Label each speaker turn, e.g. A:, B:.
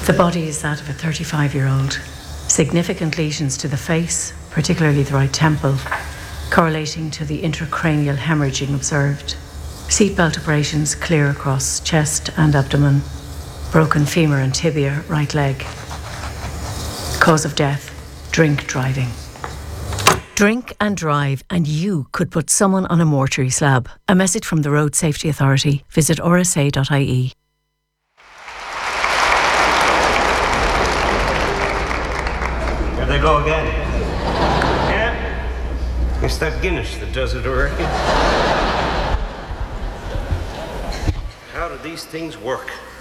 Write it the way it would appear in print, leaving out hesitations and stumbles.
A: The body is that of a 35-year-old. Significant lesions to the face, particularly the right temple, correlating to the intracranial hemorrhaging observed. Seatbelt abrasions clear across chest and abdomen. Broken femur and tibia, right leg. Cause of death, drink driving. Drink and drive, and you could put someone on a mortuary slab. A message from the Road Safety Authority. Visit rsa.ie.
B: Here they go again. Yeah? It's that Guinness that does it, I reckon. How do these things work?